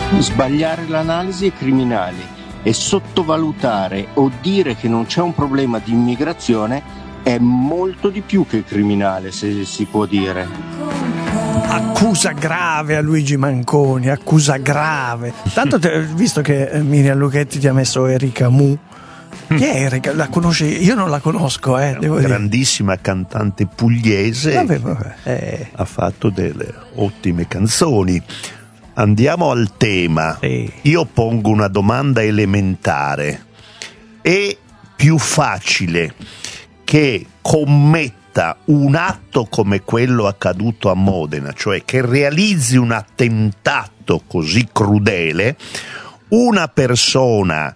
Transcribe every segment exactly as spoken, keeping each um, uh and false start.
Sbagliare l'analisi è criminale e sottovalutare o dire che non c'è un problema di immigrazione è molto di più che criminale, se si può dire. Accusa grave a Luigi Manconi, accusa grave. Tanto te, visto che Miriam Lucchetti ti ha messo Erika Mu, chi è Erika? La conosci? Io non la conosco, eh, devo una dire. Grandissima cantante pugliese, vabbè, vabbè, eh. ha fatto delle ottime canzoni. Andiamo al tema. Sì. Io pongo una domanda elementare: è più facile che commetta un atto come quello accaduto a Modena, cioè che realizzi un attentato così crudele, una persona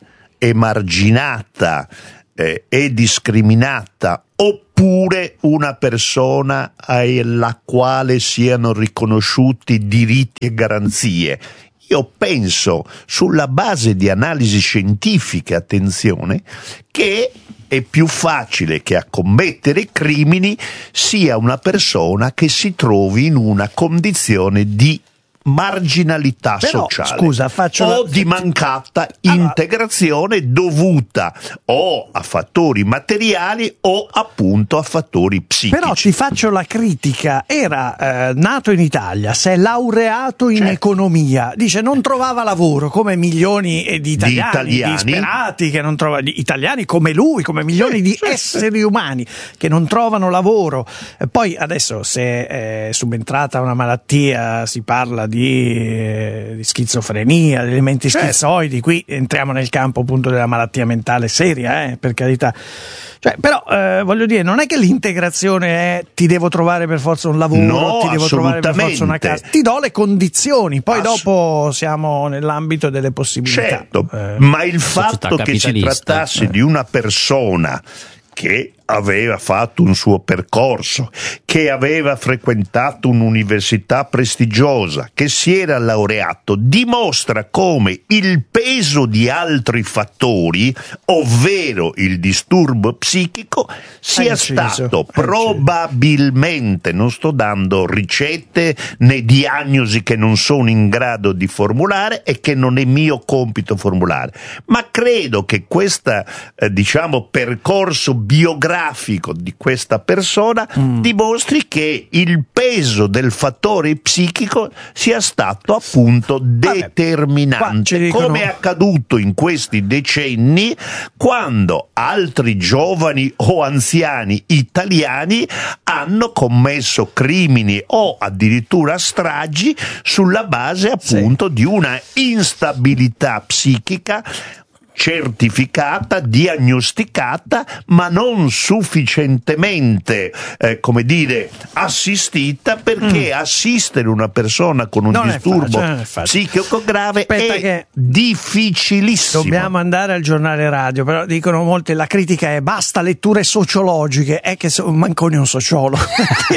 emarginata eh, e discriminata, oppure una persona alla quale siano riconosciuti diritti e garanzie? Io penso, sulla base di analisi scientifiche, attenzione, che è più facile che a commettere crimini sia una persona che si trovi in una condizione di marginalità Però, sociale, scusa, faccio o la... di mancata allora... integrazione dovuta o a fattori materiali o appunto a fattori psichici. Però ti faccio la critica: era eh, nato in Italia, si è laureato in certo. economia, dice non trovava lavoro, come milioni di italiani, di italiani disperati che non trovano, italiani come lui, come milioni di esseri umani che non trovano lavoro. E poi adesso, se è subentrata una malattia, si parla di Di, eh, di schizofrenia, di elementi certo. schizoidi. Qui entriamo nel campo appunto della malattia mentale seria, eh, per carità. Cioè, però eh, voglio dire, non è che l'integrazione è ti devo trovare per forza un lavoro, no, ti devo trovare per forza una casa, ti do le condizioni, poi Assu- dopo siamo nell'ambito delle possibilità. Certo, eh, ma il fatto che si trattasse eh. di una persona che aveva fatto un suo percorso, che aveva frequentato un'università prestigiosa, che si era laureato, dimostra come il peso di altri fattori, ovvero il disturbo psichico, sia stato probabilmente, non sto dando ricette né diagnosi che non sono in grado di formulare e che non è mio compito formulare, ma credo che questo eh, diciamo percorso biografico di questa persona mm. dimostri che il peso del fattore psichico sia stato appunto determinante, come è accaduto in questi decenni, quando altri giovani o anziani italiani hanno commesso crimini o addirittura stragi sulla base appunto sì. di una instabilità psichica certificata, diagnosticata, ma non sufficientemente, eh, come dire, assistita, perché mm. assistere una persona con un non disturbo è facile, psichico grave Aspetta è che difficilissimo. Dobbiamo andare al giornale radio, però dicono molti, la critica è basta letture sociologiche, è che Manconi è un sociologo.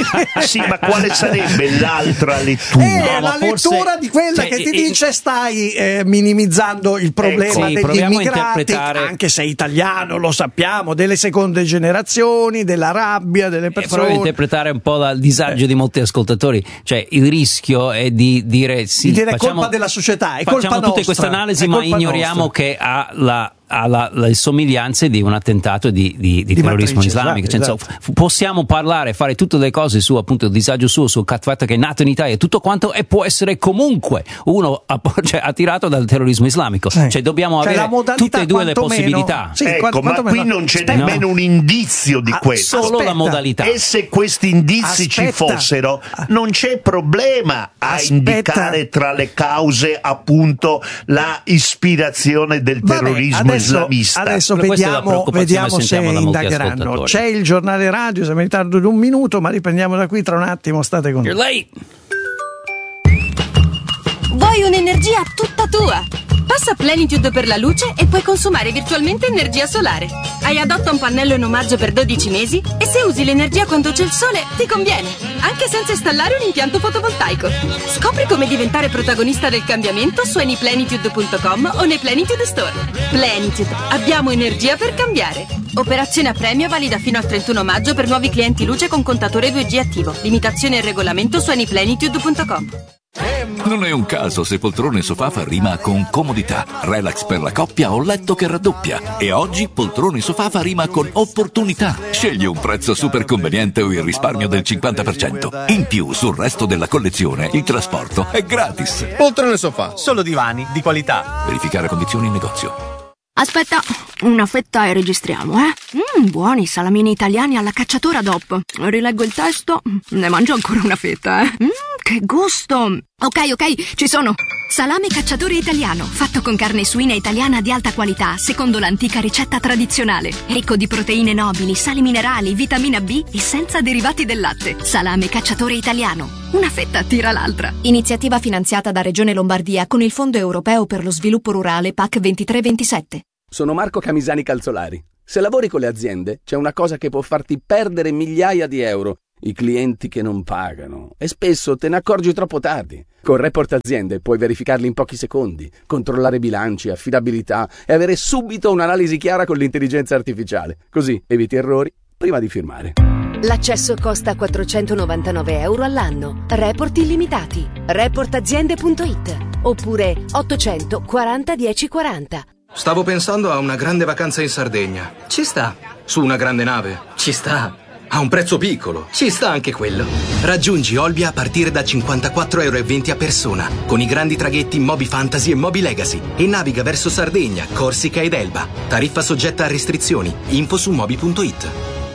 Sì, ma quale sarebbe l'altra lettura? Eh, no, la forse... lettura di quella cioè, che ti eh, dice stai eh, minimizzando il problema ecco, degli immigrati, anche se è italiano, lo sappiamo, delle seconde generazioni, della rabbia delle persone. Proviamo a interpretare un po' il disagio eh. di molti ascoltatori, cioè il rischio è di dire sì, di dire facciamo, colpa della società, è facciamo colpa tutte nostra, queste analisi, ma ignoriamo nostra. che ha la ha la, le somiglianze di un attentato di, di, di, di terrorismo matrice, islamico. Esatto, cioè, esatto. Possiamo parlare, fare tutte le cose su appunto il disagio suo, sul fatto che è nato in Italia e tutto quanto, e può essere comunque uno cioè, attirato dal terrorismo islamico. Sì. Cioè dobbiamo cioè, avere tutte e due le possibilità. Sì, ecco, quanto, ma quanto qui meno... non c'è Aspetta. nemmeno un indizio di ah, questo. Solo Aspetta. la modalità. E se questi indizi Aspetta. ci fossero, non c'è problema a Aspetta. indicare tra le cause appunto la ispirazione del terrorismo Vabbè, adesso, islamista. Adesso vediamo, vediamo se indagheranno. C'è il giornale radio, siamo in ritardo di un minuto, ma riprendiamo da qui tra un attimo, state con noi. You're late. Vuoi un'energia tutta tua? Passa Plenitude per la luce e puoi consumare virtualmente energia solare. Hai Adotta un pannello in omaggio per dodici mesi e se usi l'energia quando c'è il sole ti conviene, anche senza installare un impianto fotovoltaico. Scopri come diventare protagonista del cambiamento su anyplenitude punto com o nei Plenitude Store. Plenitude, abbiamo energia per cambiare. Operazione a premio valida fino al trentuno maggio per nuovi clienti luce con contatore due G attivo. Limitazioni e regolamento su anyplenitude punto com. Non è un caso se Poltrone Sofafa rima con comodità, relax per la coppia o letto che raddoppia. E oggi Poltrone Sofafa rima con opportunità. Scegli un prezzo super conveniente o il risparmio del cinquanta per cento. In più, sul resto della collezione, il trasporto è gratis. Poltrone Sofà, solo divani di qualità. Verificare condizioni in negozio. Aspetta, una fetta e registriamo, eh? Mmm, buoni salamini italiani alla cacciatora D O P. Rileggo il testo, ne mangio ancora una fetta, eh? Mmm, che gusto! Ok, ok, ci sono. Salame cacciatore italiano, fatto con carne suina italiana di alta qualità, secondo l'antica ricetta tradizionale. Ricco di proteine nobili, sali minerali, vitamina B e senza derivati del latte. Salame cacciatore italiano. Una fetta tira l'altra. Iniziativa finanziata da Regione Lombardia con il Fondo Europeo per lo Sviluppo Rurale P A C ventitré ventisette. Sono Marco Camisani Calzolari. Se lavori con le aziende, c'è una cosa che può farti perdere migliaia di euro. I clienti che non pagano. E spesso te ne accorgi troppo tardi. Con Report Aziende puoi verificarli in pochi secondi, controllare bilanci, affidabilità e avere subito un'analisi chiara con l'intelligenza artificiale. Così eviti errori prima di firmare. L'accesso costa quattrocentonovantanove euro all'anno. Report illimitati. report aziende punto it oppure ottocento quaranta dieci quaranta. Stavo pensando a una grande vacanza in Sardegna. Ci sta. Su una grande nave. Ci sta. A un prezzo piccolo. Ci sta anche quello. Raggiungi Olbia a partire da cinquantaquattro euro e venti a persona, con i grandi traghetti Moby Fantasy e Moby Legacy, e naviga verso Sardegna, Corsica ed Elba. Tariffa soggetta a restrizioni. Info su moby punto it.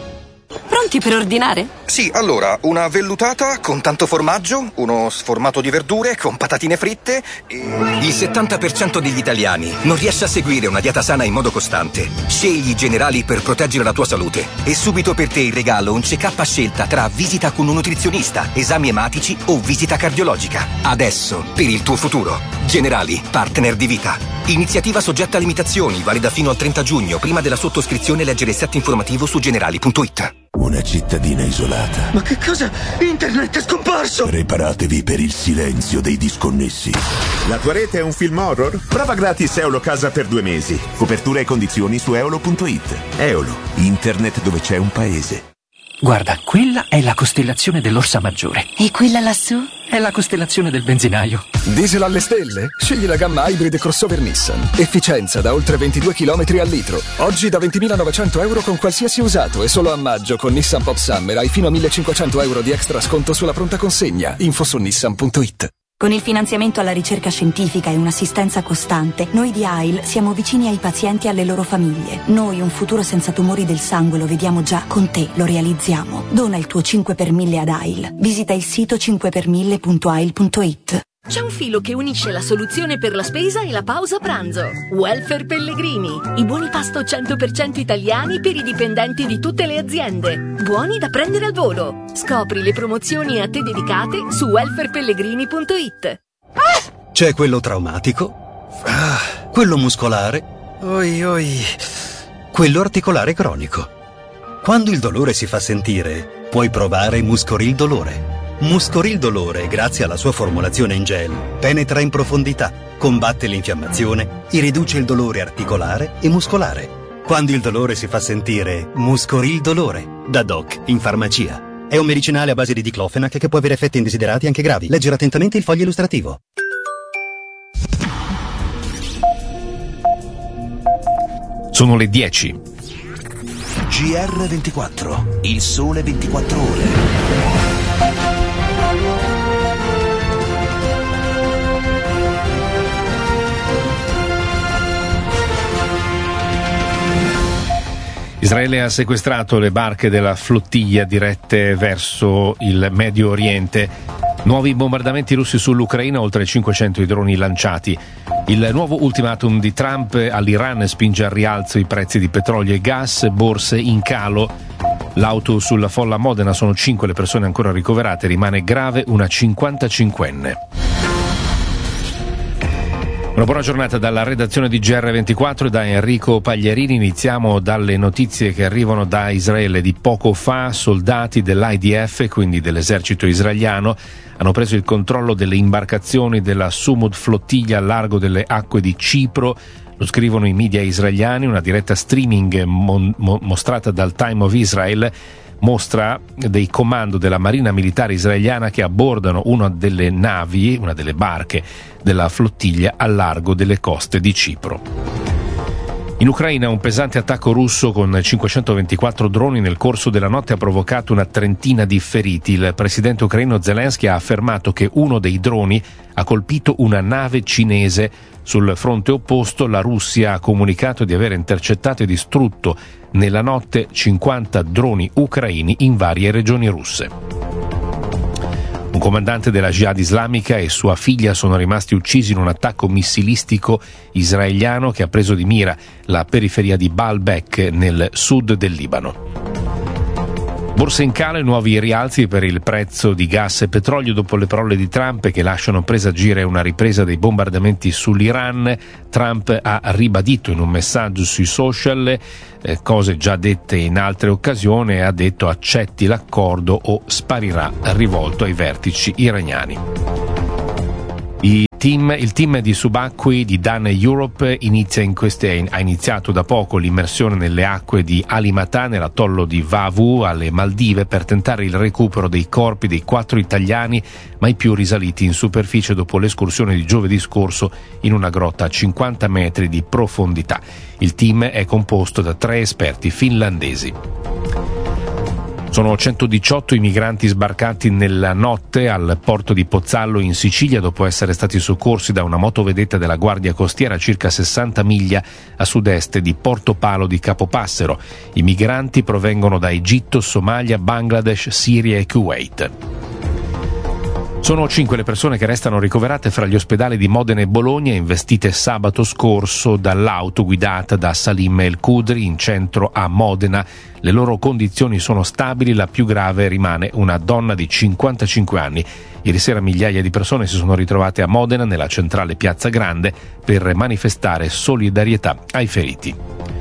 Pronti per ordinare? Sì, allora, una vellutata con tanto formaggio, uno sformato di verdure con patatine fritte e... Il settanta per cento degli italiani non riesce a seguire una dieta sana in modo costante. Scegli i Generali per proteggere la tua salute. E subito per te in regalo un check-up a scelta tra visita con un nutrizionista, esami ematici o visita cardiologica. Adesso, per il tuo futuro. Generali, partner di vita. Iniziativa soggetta a limitazioni, valida fino al trenta giugno. Prima della sottoscrizione leggere il set informativo su generali punto it. Una cittadina isolata. Ma che cosa? Internet è scomparso! Preparatevi per il silenzio dei disconnessi. La tua rete è un film horror? Prova gratis Eolo Casa per due mesi. Copertura e condizioni su eolo punto it. Eolo, internet dove c'è un paese. Guarda, quella è la costellazione dell'Orsa Maggiore. E quella lassù? È la costellazione del benzinaio. Diesel alle stelle? Scegli la gamma Hybrid crossover Nissan. Efficienza da oltre ventidue chilometri al litro. Oggi da ventimilanovecento euro con qualsiasi usato e solo a maggio con Nissan Pop Summer hai fino a millecinquecento euro di extra sconto sulla pronta consegna. Info su nissan punto it. Con il finanziamento alla ricerca scientifica e un'assistenza costante, noi di A I L siamo vicini ai pazienti e alle loro famiglie. Noi un futuro senza tumori del sangue lo vediamo già, con te lo realizziamo. Dona il tuo cinque per mille ad A I L. Visita il sito cinque per mille punto a i l punto it. C'è un filo che unisce la soluzione per la spesa e la pausa pranzo. Welfare Pellegrini. I buoni pasto cento per cento italiani per i dipendenti di tutte le aziende. Buoni da prendere al volo. Scopri le promozioni a te dedicate su welfare pellegrini punto it. C'è quello traumatico, ah, quello muscolare, oi oi, quello articolare cronico. Quando il dolore si fa sentire, puoi provare Muscoril Dolore. Muscoril Dolore, grazie alla sua formulazione in gel, penetra in profondità, combatte l'infiammazione e riduce il dolore articolare e muscolare. Quando il dolore si fa sentire, Muscoril Dolore, da Doc in farmacia. È un medicinale a base di diclofenac che può avere effetti indesiderati anche gravi. Leggere attentamente il foglio illustrativo. Sono le dieci. G R ventiquattro, il sole ventiquattro ore. Israele ha sequestrato le barche della flottiglia dirette verso il Medio Oriente. Nuovi bombardamenti russi sull'Ucraina, oltre cinquecento i droni lanciati. Il nuovo ultimatum di Trump all'Iran spinge al rialzo i prezzi di petrolio e gas, borse in calo. L'auto sulla folla a Modena, sono cinque le persone ancora ricoverate, rimane grave una cinquantacinquenne. Una buona giornata dalla redazione di G R ventiquattro e da Enrico Pagliarini. Iniziamo dalle notizie che arrivano da Israele di poco fa. Soldati dell'I D F, quindi dell'esercito israeliano, hanno preso il controllo delle imbarcazioni della Sumud flottiglia al largo delle acque di Cipro. Lo scrivono i media israeliani, una diretta streaming mon- mo- mostrata dal Time of Israel mostra dei comando della Marina Militare israeliana che abbordano una delle navi, una delle barche della flottiglia al largo delle coste di Cipro. In Ucraina un pesante attacco russo con cinquecentoventiquattro droni nel corso della notte ha provocato una trentina di feriti. Il presidente ucraino Zelensky ha affermato che uno dei droni ha colpito una nave cinese. Sul fronte opposto la Russia ha comunicato di aver intercettato e distrutto nella notte cinquanta droni ucraini in varie regioni russe. Un comandante della Jihad islamica e sua figlia sono rimasti uccisi in un attacco missilistico israeliano che ha preso di mira la periferia di Baalbek nel sud del Libano. Borse in calo e nuovi rialzi per il prezzo di gas e petrolio dopo le parole di Trump che lasciano presagire una ripresa dei bombardamenti sull'Iran. Trump ha ribadito in un messaggio sui social eh, cose già dette in altre occasioni e ha detto accetti l'accordo o sparirà, rivolto ai vertici iraniani. I team, il team di subacquei di Dan Europe inizia in queste, ha iniziato da poco l'immersione nelle acque di Alimata, nell'atollo di Vavu, alle Maldive, per tentare il recupero dei corpi dei quattro italiani mai più risaliti in superficie dopo l'escursione di giovedì scorso in una grotta a cinquanta metri di profondità. Il team è composto da tre esperti finlandesi. Sono centodiciotto i migranti sbarcati nella notte al porto di Pozzallo in Sicilia dopo essere stati soccorsi da una motovedetta della Guardia Costiera a circa sessanta miglia a sud-est di Porto Palo di Capopassero. I migranti provengono da Egitto, Somalia, Bangladesh, Siria e Kuwait. Sono cinque le persone che restano ricoverate fra gli ospedali di Modena e Bologna, investite sabato scorso dall'auto guidata da Salim El Kudri in centro a Modena. Le loro condizioni sono stabili, la più grave rimane una donna di cinquantacinque anni. Ieri sera migliaia di persone si sono ritrovate a Modena, nella centrale Piazza Grande, per manifestare solidarietà ai feriti.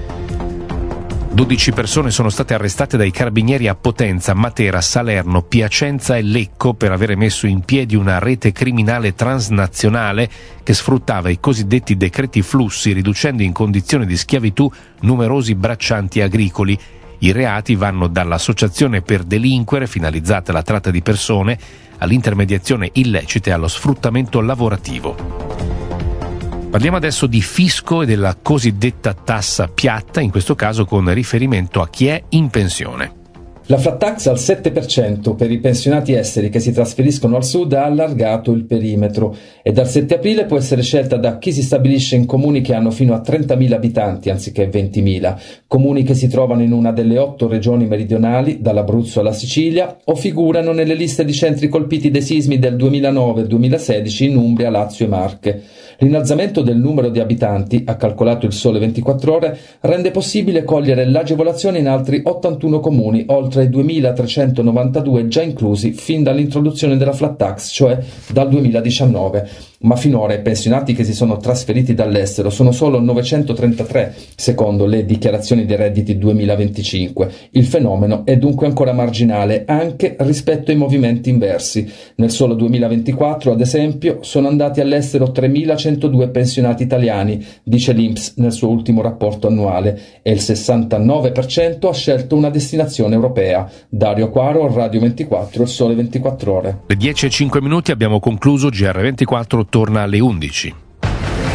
dodici persone sono state arrestate dai carabinieri a Potenza, Matera, Salerno, Piacenza e Lecco per avere messo in piedi una rete criminale transnazionale che sfruttava i cosiddetti decreti flussi, riducendo in condizioni di schiavitù numerosi braccianti agricoli. I reati vanno dall'associazione per delinquere, finalizzata alla tratta di persone, all'intermediazione illecita e allo sfruttamento lavorativo. Parliamo adesso di fisco e della cosiddetta tassa piatta, in questo caso con riferimento a chi è in pensione. La flat tax al sette per cento per i pensionati esteri che si trasferiscono al sud ha allargato il perimetro e dal sette aprile può essere scelta da chi si stabilisce in comuni che hanno fino a trentamila abitanti anziché ventimila, comuni che si trovano in una delle otto regioni meridionali, dall'Abruzzo alla Sicilia, o figurano nelle liste di centri colpiti dai sismi del duemilanove e duemilasedici in Umbria, Lazio e Marche. L'innalzamento del numero di abitanti, ha calcolato il Sole ventiquattro Ore, rende possibile cogliere l'agevolazione in altri ottantuno comuni, oltre ai duemilatrecentonovantadue già inclusi fin dall'introduzione della flat tax, cioè dal duemiladiciannove. Ma finora i pensionati che si sono trasferiti dall'estero sono solo novecentotrentatré, secondo le dichiarazioni dei redditi duemilaventicinque. Il fenomeno è dunque ancora marginale, anche rispetto ai movimenti inversi. Nel solo duemilaventiquattro, ad esempio, sono andati all'estero tremilacentodue pensionati italiani, dice l'I N P S nel suo ultimo rapporto annuale, e il sessantanove per cento ha scelto una destinazione europea. Dario Quaro, Radio ventiquattro, Il Sole ventiquattro Ore. Le dieci e cinque minuti, abbiamo concluso. G R ventiquattro torna alle undici.